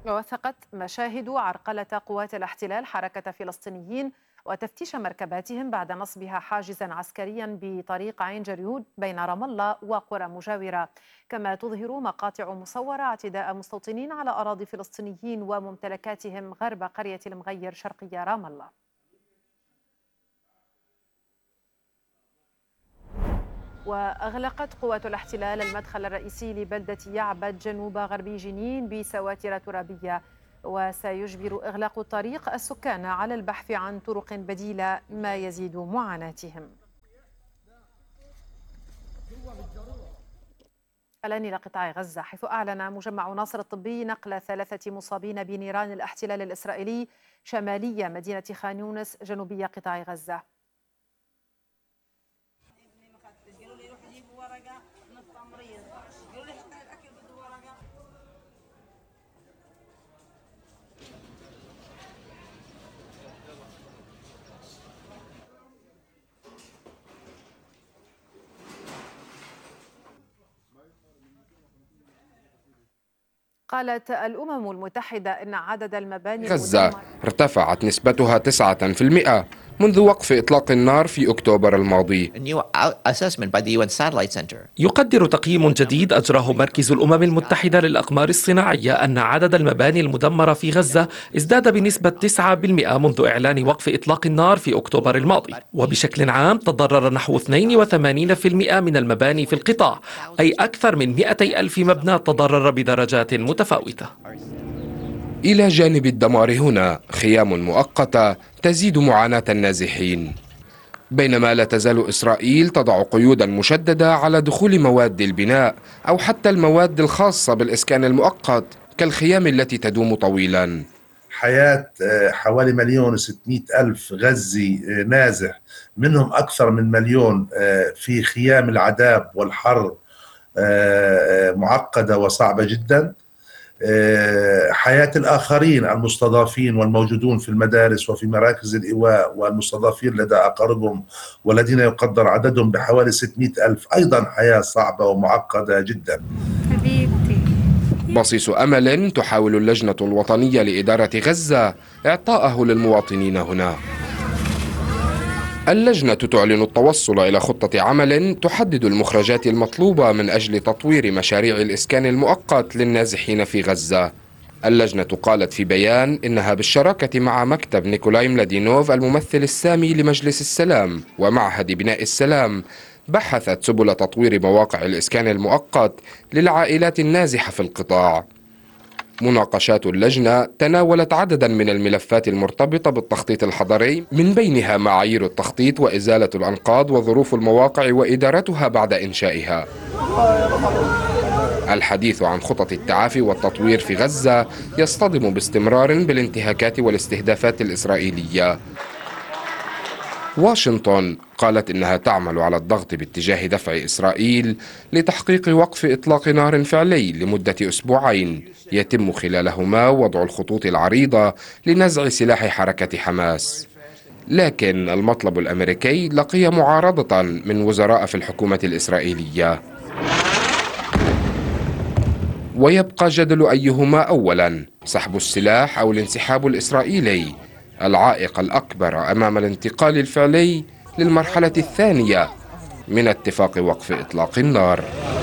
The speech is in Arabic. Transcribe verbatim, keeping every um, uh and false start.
ووثقت مشاهد عرقلة قوات الاحتلال حركة فلسطينيين وتفتيش مركباتهم بعد نصبها حاجزا عسكريا بطريق عين جريود بين رام الله وقرى مجاورة. كما تظهر مقاطع مصورة اعتداء مستوطنين على أراضي فلسطينيين وممتلكاتهم غرب قرية المغير شرقية رام الله. وأغلقت قوات الاحتلال المدخل الرئيسي لبلدة يعبد جنوب غربي جنين بسواتر ترابية، وسيجبر إغلاق الطريق السكان على البحث عن طرق بديلة ما يزيد معاناتهم. الآن إلى قطاع غزة، حيث أعلن مجمع ناصر الطبي نقل ثلاثة مصابين بنيران الاحتلال الإسرائيلي شمالية مدينة خان يونس جنوبية قطاع غزة. قالت الأمم المتحدة إن عدد المباني غزة ارتفعت نسبتها تسعة في المئة منذ وقف إطلاق النار في أكتوبر الماضي. يقدر تقييم جديد أجراه مركز الأمم المتحدة للأقمار الصناعية أن عدد المباني المدمرة في غزة ازداد بنسبة تسعة بالمئة منذ إعلان وقف إطلاق النار في أكتوبر الماضي، وبشكل عام تضرر نحو اثنين وثمانين بالمئة من المباني في القطاع، أي أكثر من مئتي ألف مبنى تضرر بدرجات متفاوتة. إلى جانب الدمار هنا خيام مؤقتة تزيد معاناة النازحين، بينما لا تزال إسرائيل تضع قيودا مشددة على دخول مواد البناء أو حتى المواد الخاصة بالإسكان المؤقت كالخيام التي تدوم طويلا. حياة حوالي مليون وستمائة ألف غزي نازح، منهم أكثر من مليون في خيام العذاب والحر معقدة وصعبة جدا. حياة الآخرين المستضافين والموجودون في المدارس وفي مراكز الإيواء والمستضافين لدى أقاربهم والذين يقدر عددهم بحوالي ستمائة ألف، أيضا حياة صعبة ومعقدة جدا. بصيص أمل تحاول اللجنة الوطنية لإدارة غزة إعطاءه للمواطنين هنا. اللجنة تعلن التوصل إلى خطة عمل تحدد المخرجات المطلوبة من أجل تطوير مشاريع الإسكان المؤقت للنازحين في غزة. اللجنة قالت في بيان إنها بالشراكة مع مكتب نيكولاي ملادينوف الممثل السامي لمجلس السلام ومعهد بناء السلام بحثت سبل تطوير مواقع الإسكان المؤقت للعائلات النازحة في القطاع. مناقشات اللجنة تناولت عددا من الملفات المرتبطة بالتخطيط الحضري، من بينها معايير التخطيط وإزالة الأنقاض وظروف المواقع وإدارتها بعد إنشائها. الحديث عن خطط التعافي والتطوير في غزة يصطدم باستمرار بالانتهاكات والاستهدافات الإسرائيلية. واشنطن قالت إنها تعمل على الضغط باتجاه دفع إسرائيل لتحقيق وقف إطلاق نار فعلي لمدة أسبوعين يتم خلالهما وضع الخطوط العريضة لنزع سلاح حركة حماس. لكن المطلب الأمريكي لقي معارضة من وزراء في الحكومة الإسرائيلية، ويبقى جدل أيهما أولا، سحب السلاح أو الانسحاب الإسرائيلي، العائق الأكبر أمام الانتقال الفعلي للمرحلة الثانية من اتفاق وقف إطلاق النار.